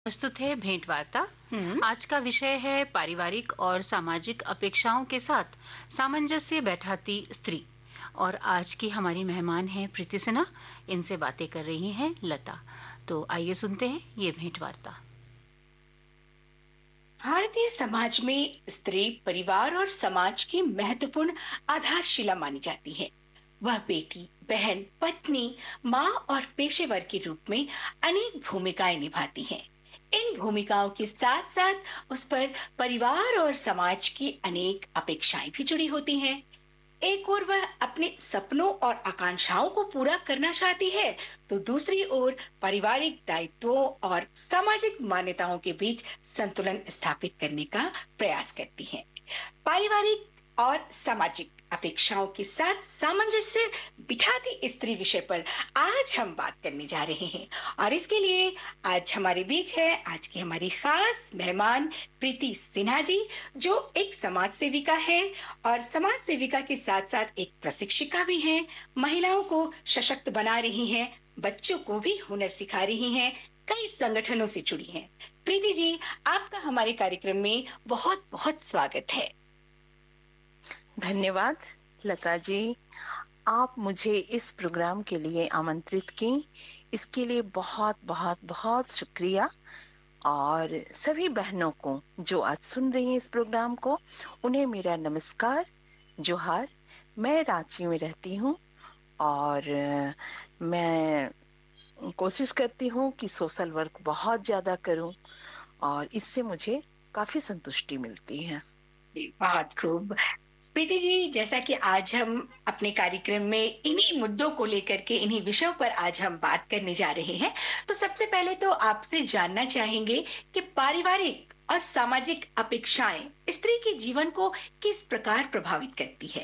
प्रस्तुत है भेंट वार्ता। हम्म। आज का विषय है पारिवारिक और सामाजिक अपेक्षाओं के साथ सामंजस्य बैठाती स्त्री। और आज की हमारी मेहमान हैं प्रीति सिन्हा। इनसे बातें कर रही हैं लता। तो आइए सुनते हैं ये भेंट वार्ता। भारतीय समाज में स्त्री परिवार और समाज की महत्वपूर्ण आधारशिला मानी जाती है। वह बेटी, बहन, पत्नी, माँ और पेशेवर के रूप में अनेक भूमिकाएं निभाती है। इन भूमिकाओं के साथ साथ उस पर परिवार और समाज की अनेक अपेक्षाएं भी जुड़ी होती हैं। एक ओर वह अपने सपनों और आकांक्षाओं को पूरा करना चाहती है, तो दूसरी ओर पारिवारिक दायित्वों और सामाजिक मान्यताओं के बीच संतुलन स्थापित करने का प्रयास करती है। पारिवारिक और सामाजिक अपेक्षाओं के साथ सामंजस्य बिठाती स्त्री विषय पर आज हम बात करने जा रहे हैं। और इसके लिए आज हमारे बीच है आज की हमारी खास मेहमान प्रीति सिन्हा जी, जो एक समाज सेविका है और समाज सेविका के साथ साथ एक प्रशिक्षिका भी हैं। महिलाओं को सशक्त बना रही हैं, बच्चों को भी हुनर सिखा रही हैं, कई संगठनों से जुड़ी हैं। प्रीति जी, आपका हमारे कार्यक्रम में बहुत बहुत स्वागत है। धन्यवाद लता जी, आप मुझे इस प्रोग्राम के लिए आमंत्रित की, इसके लिए बहुत बहुत बहुत शुक्रिया। और सभी बहनों को जो आज सुन रही हैं इस प्रोग्राम को, उन्हें मेरा नमस्कार, जोहार। मैं रांची में रहती हूँ और मैं कोशिश करती हूँ कि सोशल वर्क बहुत ज्यादा करूँ और इससे मुझे काफी संतुष्टि मिलती है। बहुत खूब। प्रीति जी, जैसा कि आज हम अपने कार्यक्रम में इन्हीं मुद्दों को लेकर के, इन्हीं विषयों पर आज हम बात करने जा रहे हैं, तो सबसे पहले तो आपसे जानना चाहेंगे कि पारिवारिक और सामाजिक अपेक्षाएं स्त्री के जीवन को किस प्रकार प्रभावित करती है?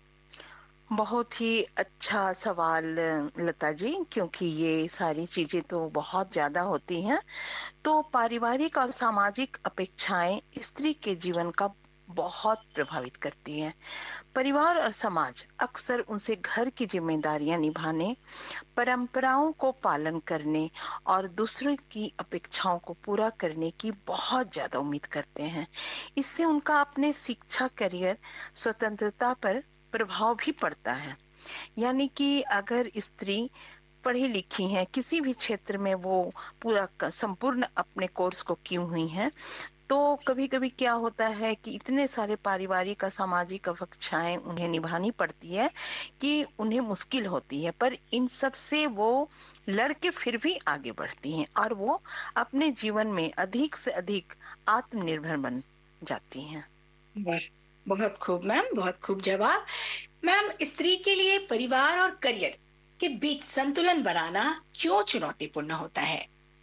बहुत ही अच्छा सवाल लता जी, क्योंकि ये सारी चीजें तो बहुत ज्यादा होती हैं। तो पारिवारिक और सामाजिक अपेक्षाएं स्त्री के जीवन का बहुत प्रभावित करती हैं। परिवार और समाज अक्सर उनसे घर की जिम्मेदारियां निभाने, परंपराओं को पालन करने और दूसरों की अपेक्षाओं को पूरा करने की बहुत ज्यादा उम्मीद करते हैं। इससे उनका अपने शिक्षा, करियर, स्वतंत्रता पर प्रभाव भी पड़ता है। यानी कि अगर स्त्री पढ़ी लिखी हैं, किसी भी क्षेत्र में वो पूरा संपूर्ण अपने कोर्स को की हुई हैं, तो कभी कभी क्या होता है कि इतने सारे पारिवारिक और सामाजिक अपेक्षाएं उन्हें निभानी पड़ती है कि उन्हें मुश्किल होती है, पर इन सब से वो लड़के फिर भी आगे बढ़ती हैं और वो अपने जीवन में अधिक से अधिक आत्मनिर्भर बन जाती हैं। बहुत खूब मैम, बहुत खूब जवाब। मैम, स्त्री के लिए परिवार और करियर के बीच संतुलन बनाना क्यों चुनौतीपूर्ण होता है?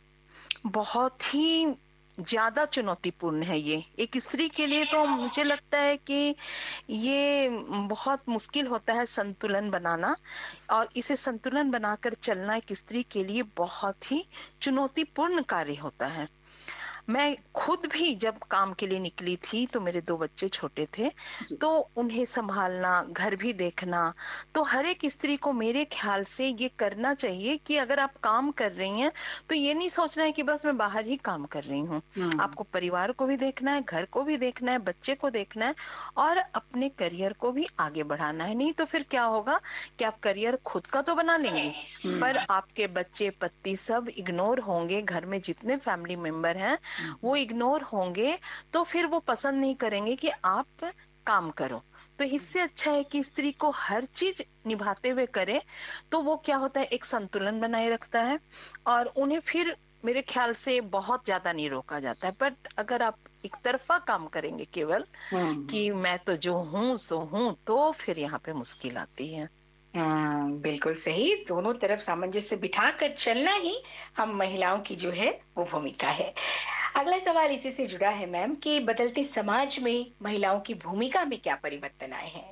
बहुत ही ज्यादा चुनौतीपूर्ण है ये एक स्त्री के लिए। तो मुझे लगता है कि ये बहुत मुश्किल होता है संतुलन बनाना, और इसे संतुलन बनाकर चलना एक स्त्री के लिए बहुत ही चुनौतीपूर्ण कार्य होता है। मैं खुद भी जब काम के लिए निकली थी तो मेरे 2 बच्चे छोटे थे, तो उन्हें संभालना, घर भी देखना, तो हर एक स्त्री को मेरे ख्याल से ये करना चाहिए कि अगर आप काम कर रही हैं तो ये नहीं सोचना है कि बस मैं बाहर ही काम कर रही हूँ। आपको परिवार को भी देखना है, घर को भी देखना है, बच्चे को देखना है और अपने करियर को भी आगे बढ़ाना है। नहीं तो फिर क्या होगा कि आप करियर खुद का तो बना लेंगे, पर आपके बच्चे, पति सब इग्नोर होंगे। घर में जितने फैमिली मेंबर हैं वो इग्नोर होंगे, तो फिर वो पसंद नहीं करेंगे कि आप काम करो। तो इससे अच्छा है कि स्त्री को हर चीज निभाते हुए करे, तो वो क्या होता है, एक संतुलन बनाए रखता है और उन्हें फिर मेरे ख्याल से बहुत ज्यादा नहीं रोका जाता है। बट अगर आप एक तरफा काम करेंगे केवल कि मैं तो जो हूँ सो हूँ, तो फिर यहाँ पे मुश्किल आती है। बिल्कुल सही। दोनों तरफ सामंजस्य बिठाकर चलना ही हम महिलाओं की जो है वो भूमिका है। अगला सवाल इसी से जुड़ा है मैम कि बदलते समाज में महिलाओं की भूमिका में क्या परिवर्तन आए हैं?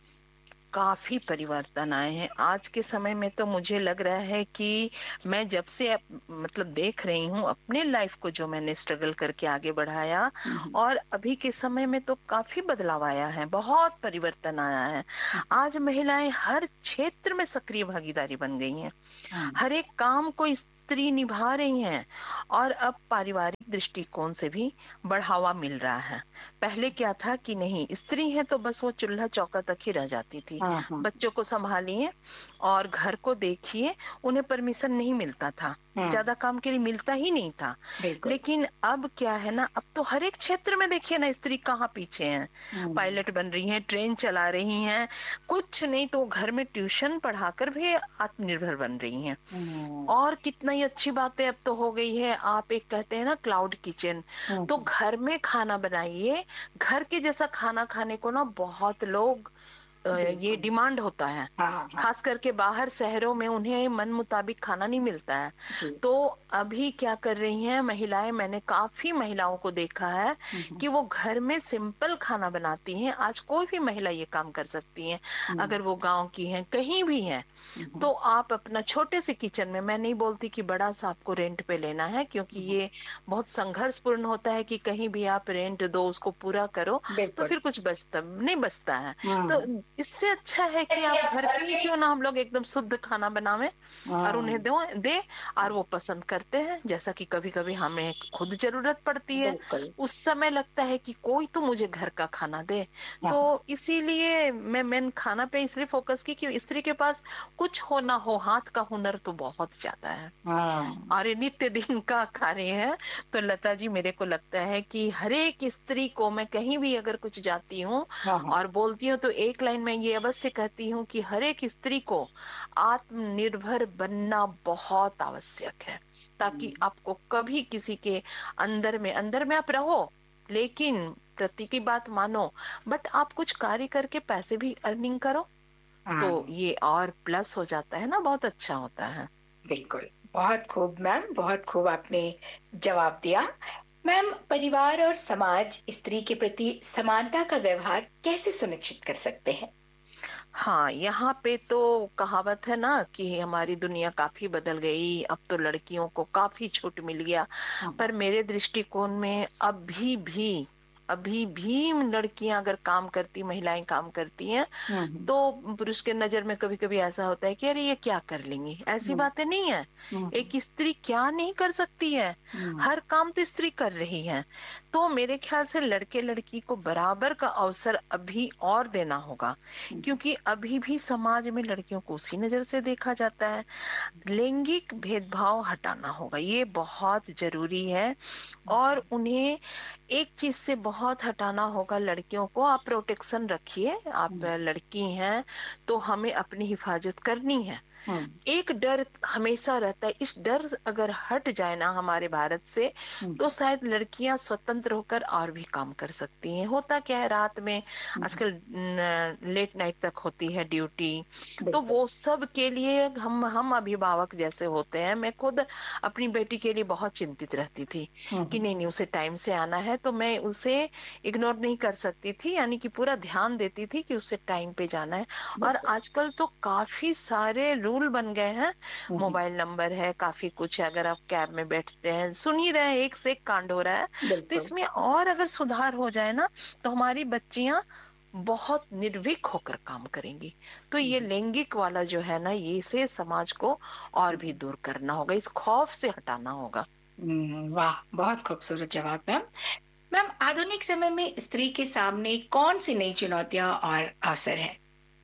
काफी परिवर्तन आए हैं आज के समय में। तो मुझे लग रहा है कि मैं जब से मतलब देख रही हूँ अपने लाइफ को, जो मैंने स्ट्रगल करके आगे बढ़ाया, और अभी के समय में तो काफी बदलाव आया है, बहुत परिवर्तन आया है। आज महिलाएं हर क्षेत्र में सक्रिय भागीदारी बन गई हैं। हर एक काम को स्त्री निभा रही हैं और अब पारिवारिक दृष्टिकोण से भी बढ़ावा मिल रहा है। पहले क्या था कि नहीं, स्त्री है तो बस वो चूल्हा चौका तक ही रह जाती थी, बच्चों को संभालिए और घर को देखिए, उन्हें परमिशन नहीं मिलता था, ज्यादा काम के लिए मिलता ही नहीं था। लेकिन अब क्या है ना, अब तो हर एक क्षेत्र में देखिए ना, स्त्री कहाँ पीछे है। पायलट बन रही हैं, ट्रेन चला रही हैं, कुछ नहीं तो घर में ट्यूशन पढ़ाकर भी आत्मनिर्भर बन रही हैं। और कितना ही अच्छी बातें अब तो हो गई है। आप एक कहते हैं ना क्लाउड किचन, तो घर में खाना बनाइए, घर के जैसा खाना खाने को ना बहुत लोग ये डिमांड होता है। खास करके बाहर शहरों में उन्हें मन मुताबिक खाना नहीं मिलता है। तो अभी क्या कर रही हैं महिलाएं, मैंने काफी महिलाओं को देखा है कि वो घर में सिंपल खाना बनाती हैं। आज कोई भी महिला ये काम कर सकती है, अगर वो गांव की हैं, कहीं भी हैं, तो आप अपना छोटे से किचन में, मैं नहीं बोलती कि बड़ा सा आपको रेंट पे लेना है, क्योंकि ये बहुत संघर्षपूर्ण होता है कि कहीं भी आप रेंट दो, उसको पूरा करो तो फिर कुछ नहीं बचता है। तो इससे अच्छा है कि आप घर पे ही क्यों ना हम लोग एकदम शुद्ध खाना बनावे और उन्हें दे और वो पसंद करते हैं। जैसा कि कभी कभी हमें खुद जरूरत पड़ती है, उस समय लगता है कि कोई तो मुझे घर का खाना दे। तो इसीलिए मैं खाना पे इसलिए फोकस की कि स्त्री के पास कुछ हो ना हो, हाथ का हुनर तो बहुत ज्यादा है और ये नित्य दिन का कार्य है। तो लता जी, मेरे को लगता है कि हर एक स्त्री को, मैं कहीं भी अगर कुछ जाती हूँ और बोलती हूँ तो एक लाइन में ये अवश्य कहती हूँ कि हर एक स्त्री को आत्मनिर्भर बनना बहुत आवश्यक है, ताकि आपको कभी किसी के अंदर में आप रहो, लेकिन प्रति की बात मानो, बट आप कुछ कार्य करके पैसे भी अर्निंग करो, तो ये और प्लस हो जाता है ना, बहुत अच्छा होता है। बिल्कुल, बहुत खूब मैम, बहुत खूब आपने जवाब दिया। मैम, परिवार और समाज स्त्री के प्रति समानता का व्यवहार कैसे सुनिश्चित कर सकते हैं? हाँ, यहाँ पे तो कहावत है ना कि हमारी दुनिया काफी बदल गई, अब तो लड़कियों को काफी छूट मिल गया। पर मेरे दृष्टिकोण में अभी भी लड़कियां अगर काम करती, महिलाएं काम करती हैं, तो पुरुष के नजर में कभी कभी ऐसा होता है कि अरे ये क्या कर लेंगी। ऐसी बातें नहीं है। एक स्त्री क्या नहीं कर सकती है, हर काम तो स्त्री कर रही है। तो मेरे ख्याल से लड़के लड़की को बराबर का अवसर अभी और देना होगा, क्योंकि अभी भी समाज में लड़कियों को उसी नजर से देखा जाता है। लैंगिक भेदभाव हटाना होगा, ये बहुत जरूरी है। और उन्हें एक चीज से बहुत हटाना होगा, लड़कियों को आप प्रोटेक्शन रखिए। आप लड़की हैं तो हमें अपनी हिफाजत करनी है। एक डर हमेशा रहता है, इस डर अगर हट जाए ना हमारे भारत से, तो शायद लड़कियां स्वतंत्र होकर और भी काम कर सकती हैं। होता क्या है, रात में आजकल लेट नाइट तक होती है ड्यूटी, तो वो सब के लिए हम अभिभावक जैसे होते हैं। मैं खुद अपनी बेटी के लिए बहुत चिंतित रहती थी कि नहीं उसे टाइम से आना है, तो मैं उसे इग्नोर नहीं कर सकती थी, यानी कि पूरा ध्यान देती थी कि उसे टाइम पे जाना है। और आजकल तो काफी सारे रूल बन गए हैं, मोबाइल नंबर है, काफी कुछ है। अगर आप कैब में बैठते हैं, सुन ही रहे हैं, एक से एक कांड हो रहा है। तो इसमें और अगर सुधार हो जाए ना, तो हमारी बच्चियां बहुत निर्भीक होकर काम करेंगी। तो ये लैंगिक वाला जो है ना, ये से समाज को और भी दूर करना होगा, इस खौफ से हटाना होगा। वाह, बहुत खूबसूरत जवाब मैम। मैम, आधुनिक समय में स्त्री के सामने कौन सी नई चुनौतियां और अवसर हैं?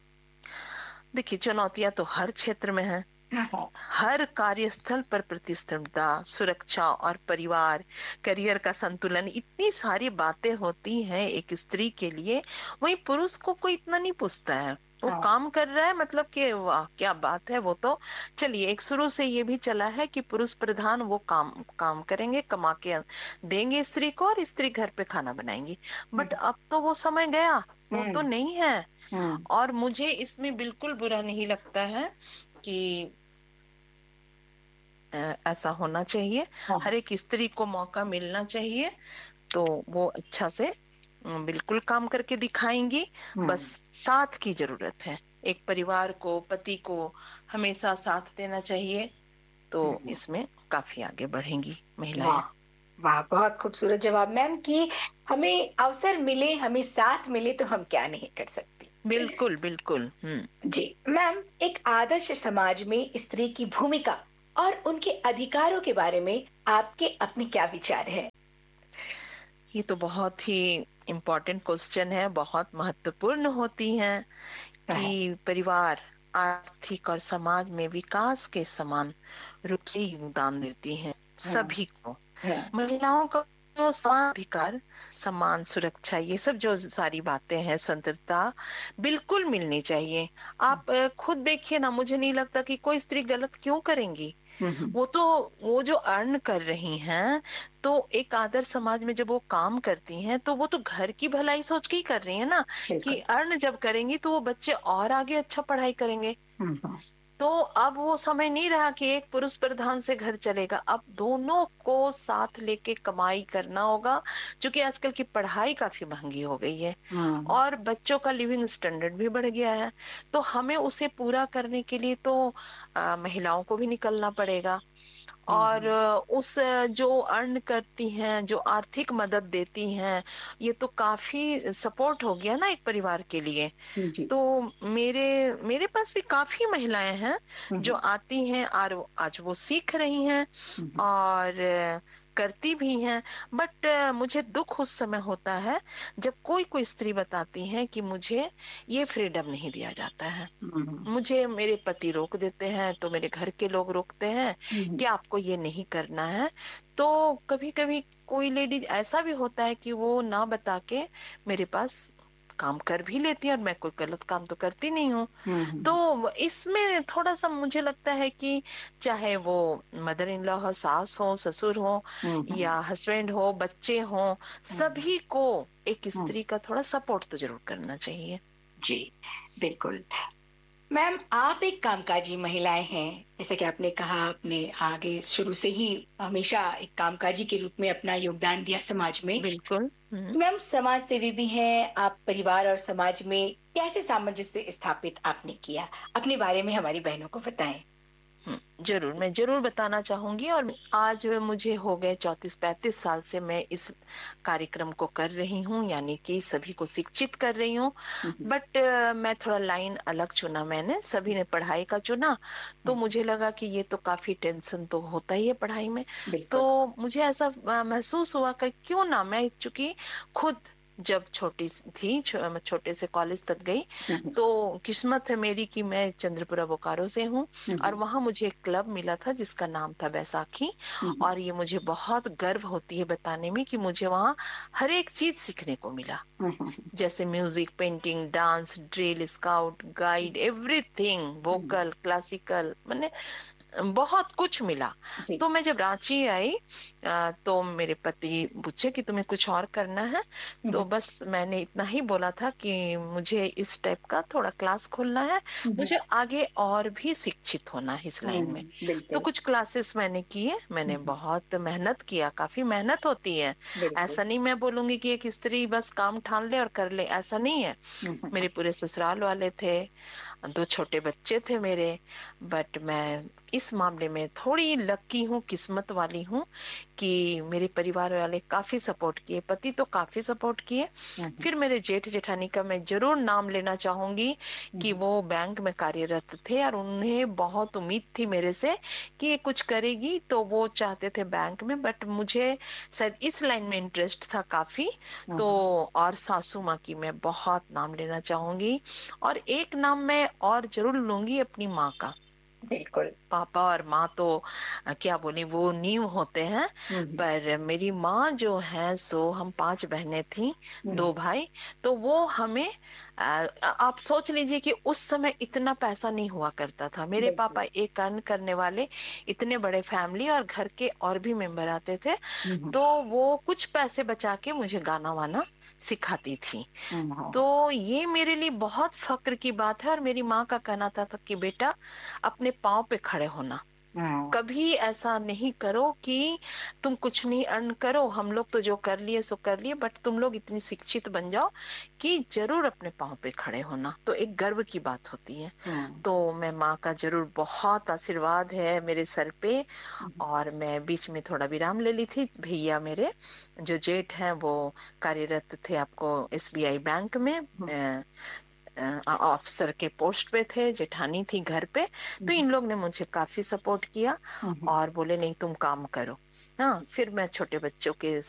देखिए, चुनौतियां तो हर क्षेत्र में है। हर कार्यस्थल पर प्रतिस्पर्धा, सुरक्षा और परिवार, करियर का संतुलन, इतनी सारी बातें होती हैं एक स्त्री के लिए। वहीं पुरुष को कोई इतना नहीं पूछता है, वो काम कर रहा है, मतलब कि वाह क्या बात है। वो तो चलिए, एक शुरू से ये भी चला है कि पुरुष प्रधान, वो काम करेंगे, कमा के देंगे स्त्री को, और स्त्री घर पे खाना बनाएंगी। बट अब तो वो समय गया, वो तो नहीं है। और मुझे इसमें बिल्कुल बुरा नहीं लगता है कि ऐसा होना चाहिए। हर एक स्त्री को मौका मिलना चाहिए, तो वो अच्छा से बिल्कुल काम करके दिखाएंगी। बस साथ की जरूरत है, एक परिवार को, पति को हमेशा साथ देना चाहिए, तो इसमें काफी आगे बढ़ेंगी महिलाएं। वाह, बहुत खूबसूरत जवाब मैम कि हमें अवसर मिले, हमें साथ मिले तो हम क्या नहीं कर सकते। बिल्कुल बिल्कुल। जी मैम, एक आदर्श समाज में स्त्री की भूमिका और उनके अधिकारों के बारे में आपके अपने क्या विचार है? ये तो बहुत ही इम्पोर्टेंट क्वेश्चन है, बहुत महत्वपूर्ण होती हैं हाँ, कि परिवार आर्थिक और समाज में विकास के समान रूप से योगदान देती हैं हाँ, सभी को। हाँ, महिलाओं का जो समान अधिकार, समान सुरक्षा, ये सब जो सारी बातें हैं, स्वतंत्रता बिल्कुल मिलनी चाहिए। आप खुद देखिए ना, मुझे नहीं लगता कि कोई स्त्री गलत क्यों करेंगी। हम्म, वो तो वो जो अर्न कर रही हैं, तो एक आदर्श समाज में जब वो काम करती हैं तो वो तो घर की भलाई सोच के ही कर रही है ना, कि बिल्कुल। अर्न जब करेंगी तो वो बच्चे और आगे अच्छा पढ़ाई करेंगे। हम्म, तो अब वो समय नहीं रहा कि एक पुरुष प्रधान से घर चलेगा, अब दोनों को साथ लेके कमाई करना होगा, क्योंकि आजकल की पढ़ाई काफी महंगी हो गई है हम्म, और बच्चों का लिविंग स्टैंडर्ड भी बढ़ गया है। तो हमें उसे पूरा करने के लिए तो महिलाओं को भी निकलना पड़ेगा। और हम्म, जो अर्न करती हैं, जो आर्थिक मदद देती हैं, ये तो काफी सपोर्ट हो गया ना एक परिवार के लिए। जी। तो मेरे मेरे पास भी काफी महिलाएं हैं जो हम्म, आती हैं और आज वो सीख रही हैं हम्म, और करती भी हैं। बट मुझे दुख उस समय होता है जब कोई कोई स्त्री बताती है कि मुझे ये फ्रीडम नहीं दिया जाता है, हम्म, मुझे मेरे पति रोक देते हैं, तो मेरे घर के लोग रोकते हैं हम्म, कि आपको ये नहीं करना है। तो कभी कभी कोई लेडीज ऐसा भी होता है कि वो ना बता के मेरे पास काम कर भी लेती है और मैं कोई गलत काम तो करती नहीं हूँ। हम्म, तो इसमें थोड़ा सा मुझे लगता है कि चाहे वो मदर इन लॉ हो, सास हो, ससुर हो हम्म, या हस्बैंड हो, बच्चे हो, हम्म, सभी को एक हम्म, स्त्री का थोड़ा सपोर्ट तो जरूर करना चाहिए। जी, बिल्कुल। मैम, आप एक कामकाजी महिलाएं हैं, जैसा कि आपने कहा, आपने आगे शुरू से ही हमेशा एक कामकाजी के रूप में अपना योगदान दिया समाज में। बिल्कुल। तो मैम, समाज सेवी भी हैं आप, परिवार और समाज में कैसे सामंजस्य स्थापित आपने किया? अपने बारे में हमारी बहनों को बताएं। जरूर, मैं जरूर बताना चाहूंगी। और आज मुझे हो गए 34-35 साल से मैं इस कार्यक्रम को कर रही हूँ, यानी कि सभी को शिक्षित कर रही हूँ। हम्म, बट मैं थोड़ा लाइन अलग चुना, मैंने सभी ने पढ़ाई का चुना। तो हम्म, मुझे लगा कि ये तो काफी टेंशन तो होता ही है पढ़ाई में। बिल्कुल। तो मुझे ऐसा महसूस हुआ कि क्यों ना मैं, चूंकि खुद जब छोटी थी, छोटे से कॉलेज तक गई, हम्म, तो किस्मत है मेरी कि मैं चंद्रपुरा बोकारो से हूँ और हम्म, वहां मुझे एक क्लब मिला था जिसका नाम था बैसाखी। हम्म, और ये मुझे बहुत गर्व होती है बताने में कि मुझे वहाँ हर एक चीज सीखने को मिला, हम्म, जैसे music, painting, dance, drill, scout guide, everything, हम्म, वोकल, क्लासिकल, मैंने बहुत कुछ मिला। जी। तो मैं जब रांची आई तो मेरे पति पूछे कि तुम्हें कुछ और करना है। तो हम्म, बस मैंने इतना ही बोला था कि मुझे इस टाइप का थोड़ा क्लास खोलना है, हम्म, मुझे आगे और भी शिक्षित होना है इस लाइन में। तो बिल्कुल। कुछ क्लासेस मैंने किए, मैंने हम्म, बहुत मेहनत किया, काफी मेहनत होती है। बिल्कुल। ऐसा नहीं मैं बोलूंगी कि एक स्त्री बस काम ठान ले और कर ले, ऐसा नहीं है। हम्म, मेरे पूरे ससुराल वाले थे, 2 छोटे बच्चे थे मेरे। बट मैं इस मामले में थोड़ी लकी हूँ, किस्मत वाली हूँ कि मेरे परिवार वाले काफी सपोर्ट किए, पति तो काफी सपोर्ट किए। हम्म, फिर मेरे जेठ जेठानी का मैं जरूर नाम लेना चाहूंगी कि हम्म, वो बैंक में कार्यरत थे और उन्हें बहुत उम्मीद थी मेरे से कि ये कुछ करेगी, तो वो चाहते थे बैंक में। बट मुझे शायद इस लाइन में इंटरेस्ट था काफी। तो हम्म, और सासू माँ की मैं बहुत नाम लेना चाहूंगी। और एक नाम मैं और जरूर लूंगी अपनी माँ का। बिल्कुल। पापा और माँ तो क्या बोली, वो नींव होते हैं। हम्म, पर मेरी माँ जो है सो, हम 5 बहनें थी, हम्म, 2 भाई। तो वो हमें आप सोच लीजिए कि उस समय इतना पैसा नहीं हुआ करता था। मेरे बिल्कुल। पापा एक अर्न करने वाले, इतने बड़े फैमिली और घर के और भी मेंबर आते थे, हम्म, तो वो कुछ पैसे बचा के मुझे गाना वाना सिखाती थी। हम्म, तो ये मेरे लिए बहुत फक्र की बात है। और मेरी माँ का कहना था कि बेटा, अपने पाँव पे खड़े होना, हम्म, कभी ऐसा नहीं करो कि तुम कुछ नहीं अर्न करो, हम लोग तो जो कर लिए सो कर लिए, बट तुम लोग इतनी शिक्षित बन जाओ कि जरूर अपने पाँव पे खड़े होना। तो एक गर्व की बात होती है। हम्म, तो मैं माँ का जरूर बहुत आशीर्वाद है मेरे सर पे। हम्म, और मैं बीच में थोड़ा विराम ले ली थी, भैया मेरे जो जेठ हैं वो कार्यरत थे आपको एसबीआई बैंक में, ऑफिसर के पोस्ट पे थे, जेठानी थी घर पे, तो इन लोग ने मुझे काफी सपोर्ट किया और बोले नहीं तुम काम करो। हाँ, फिर मैं छोटे बच्चों के